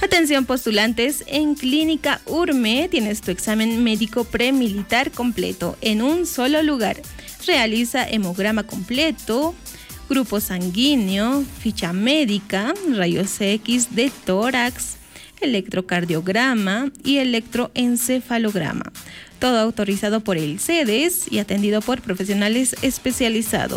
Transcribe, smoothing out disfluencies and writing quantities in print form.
Atención postulantes, en Clínica Urme tienes tu examen médico premilitar completo en un solo lugar. Realiza hemograma completo, grupo sanguíneo, ficha médica, rayos X de tórax, electrocardiograma y electroencefalograma. Todo autorizado por el CEDES y atendido por profesionales especializados.